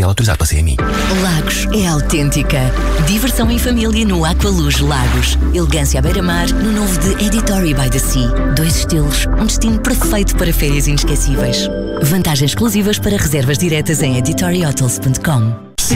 material autorizado pela CMI. Lagos é autêntica. Diversão em família no Aqualuz Lagos. Elegância à beira-mar no novo de Editori by the Sea. 2 estilos, um destino perfeito para férias inesquecíveis. Vantagens exclusivas para reservas diretas em editorihotels.com.